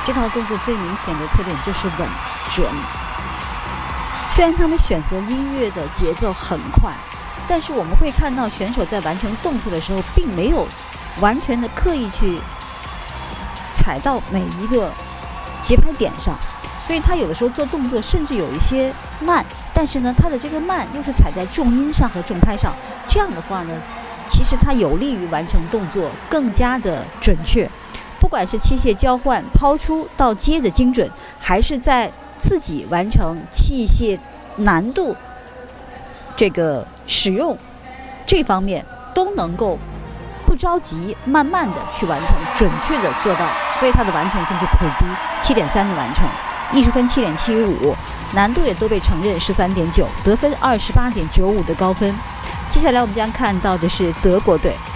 这套动作最明显的特点就是稳准。虽然他们选择音乐的节奏很快，但是我们会看到选手在完成动作的时候并没有完全的刻意去踩到每一个节拍点上，所以他有的时候做动作甚至有一些慢，但是呢他的这个慢又是踩在重音上和重拍上，这样的话呢其实它有利于完成动作更加的准确，不管是器械交换、抛出到接的精准，还是在自己完成器械难度这个使用这方面都能够不着急慢慢的去完成，准确的做到，所以它的完成分就不会低，7.3的完成，艺术分7.75，难度也都被承认13.9，得分28.95的高分。接下来我们将看到的是德国队。